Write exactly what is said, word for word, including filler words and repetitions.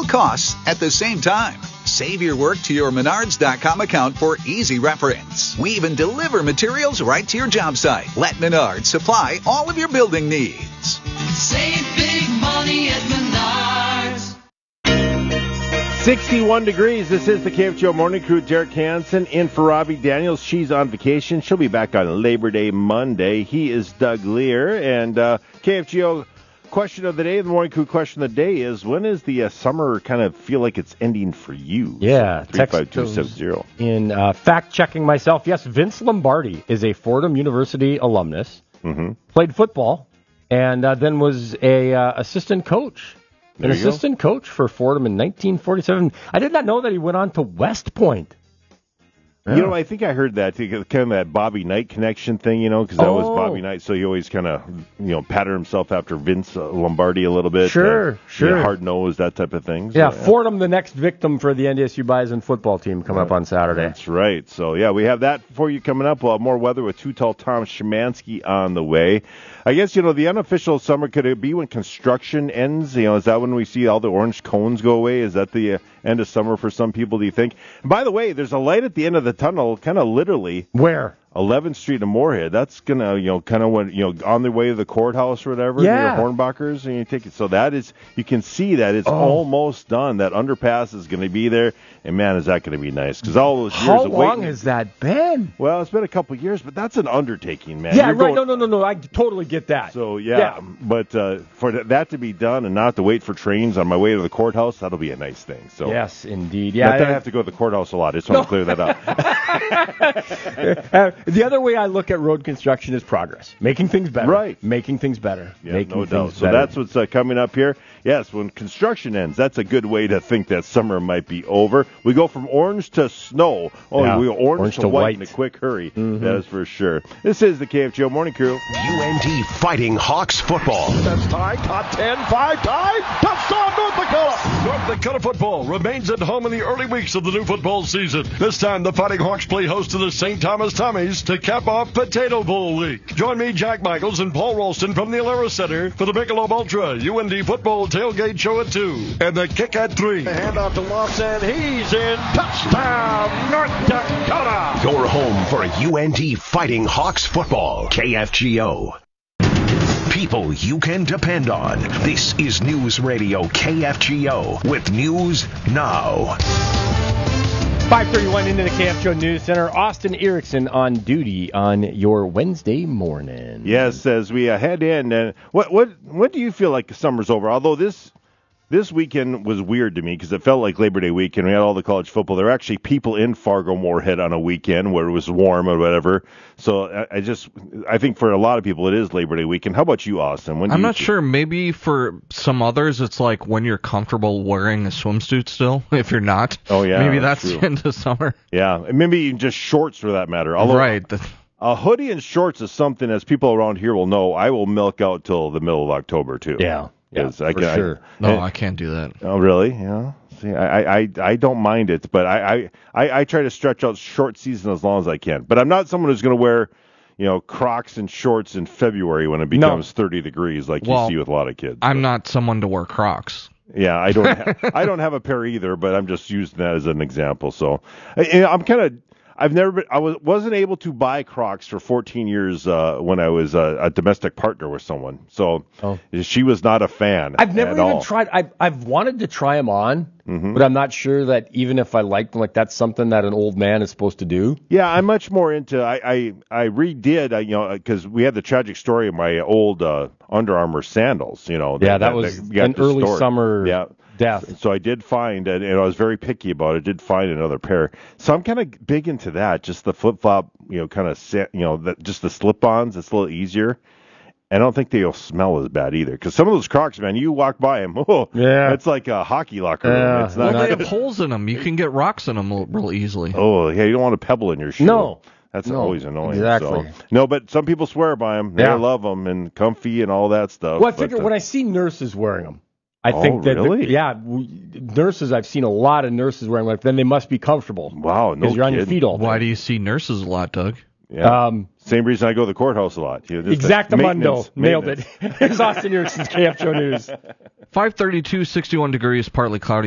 costs at the same time. Save your work to your Menards dot com account for easy reference. We even deliver materials right to your job site. Let Menards supply all of your building needs. Save big money at Menards. sixty-one degrees. This is the K F G O Morning Crew. Derek Hansen in for Robbie Daniels. She's on vacation. She'll be back on Labor Day Monday. He is Doug Lear. And uh, K F G O question of the day, the Morning Crew question of the day is, when is the uh, summer kind of feel like it's ending for you? Yeah. three five two seven zero. In uh, fact-checking myself, yes, Vince Lombardi is a Fordham University alumnus. Mm-hmm. Played football and uh, then was a uh, assistant coach. There An you assistant go. coach for Fordham in nineteen forty-seven. I did not know that he went on to West Point. Yeah. You know, I think I heard that, kind of that Bobby Knight connection thing, you know, because that oh. was Bobby Knight, so he always kind of, you know, patterned himself after Vince Lombardi a little bit. Sure, uh, sure. You know, hard-nosed, that type of thing. So, yeah, Fordham, the next victim for the N D S U Bison football team coming up on Saturday. That's right. So, yeah, we have that for you coming up. We'll have more weather with Too-Tall Tom Szymanski on the way. I guess, you know, the unofficial summer, could it be when construction ends? You know, is that when we see all the orange cones go away? Is that the uh, end of summer for some people, do you think? And by the way, there's a light at the end of the tunnel, kind of literally. Where? eleventh Street in Moorhead. That's going to, you know, kind of when, you know, on the way to the courthouse or whatever, yeah. near Hornbachers, and you take it. So that is, you can see that it's oh. almost done. That underpass is going to be there. And man, is that going to be nice. Because all those years How of long waiting, has that been? Well, it's been a couple of years, but that's an undertaking, man. Yeah, You're right. Going, no, no, no, no. I totally get that. So, yeah, yeah. but uh, for th- that to be done and not to wait for trains on my way to the courthouse, that'll be a nice thing. So yes, indeed. Yeah, not that I, I have to go to the courthouse a lot. I just want no. to clear that up. uh, the other way I look at road construction is progress. Making things better. Right. Making things better. Yeah, making no doubt. things So better. that's what's uh, coming up here. Yes, when construction ends, that's a good way to think that summer might be over. We go from orange to snow. Oh, yeah. we go orange, orange to, to white, white in a quick hurry. Mm-hmm. That is for sure. This is the K F G O Morning Crew. U N T Fighting Hawks football. That's tied. Top ten. Five tied. Touchdown, North Dakota. North Dakota football remains at home in the early weeks of the new football season. This time, the Fighting Hawks play host to the Saint Thomas Tommies to cap off Potato Bowl week. Join me, Jack Michaels, and Paul Ralston from the Alara Center for the Michelob Ultra U N D football tailgate show at two. And the kick at three. The handoff to Lawson. He's in. Touchdown, North Dakota. Your home for U N T Fighting Hawks football. K F G O. People you can depend on. This is News Radio K F G O with News Now. five thirty-one into the K F G O News Center. Austin Erickson on duty on your Wednesday morning. Yes, as we uh, head in, and what what what do you feel like the summer's over? Although this this weekend was weird to me because it felt like Labor Day weekend. We had all the college football. There were actually people in Fargo Moorhead on a weekend where it was warm or whatever. So I, I just I think for a lot of people it is Labor Day weekend. How about you, Austin? When do I'm you not feel? sure. Maybe for some others it's like when you're comfortable wearing a swimsuit still. If you're not, oh yeah, maybe that's, that's true. into summer. Yeah, and maybe even just shorts for that matter. Although, right. A hoodie and shorts is something, as people around here will know, I will milk out till the middle of October too. Yeah, yeah, I for can, sure. I, No, and, I can't do that. Oh, really? Yeah. See, I, I, I don't mind it, but I, I, I, I try to stretch out short season as long as I can. But I'm not someone who's going to wear, you know, Crocs and shorts in February when it becomes no. thirty degrees, like well, you see with a lot of kids. I'm so. not someone to wear Crocs. Yeah, I don't. Ha- I don't have a pair either, but I'm just using that as an example. So, I, I'm kind of. I've never been. I was wasn't able to buy Crocs for fourteen years uh, when I was uh, a domestic partner with someone. So oh. she was not a fan. I've never at even all. tried. I've I've wanted to try them on, mm-hmm. but I'm not sure that even if I like them, like that's something that an old man is supposed to do. Yeah, I'm much more into. I I, I redid. Uh, you know, because we had the tragic story of my old uh, Under Armour sandals. You know. Yeah, that, that was that an early restored. summer. Yeah. Death. So I did find, and, and I was very picky about it, did find another pair. So I'm kind of big into that, just the flip-flop, you know, kind of, you know, the, just the slip-ons. It's a little easier. I don't think they'll smell as bad either. Because some of those Crocs, man, you walk by them, oh, yeah. it's like a hockey locker room. Yeah. It's not well, they good. have holes in them. You can get rocks in them real easily. Oh, yeah, you don't want a pebble in your shoe. No. That's no, always annoying. Exactly. So. No, but some people swear by them. They yeah. love them and comfy and all that stuff. Well, I figure but, uh, when I see nurses wearing them, I oh, think that, really? the, yeah, we, nurses, I've seen a lot of nurses wearing them, then they must be comfortable. Wow, no Because you're on your kidding. feet all day. Why do you see nurses a lot, Doug? Yeah. Um, Same reason I go to the courthouse a lot. You know, Exactamundo. Nailed it. Here's Austin Erickson, K F G O News. five thirty-two, sixty-one degrees, partly cloudy.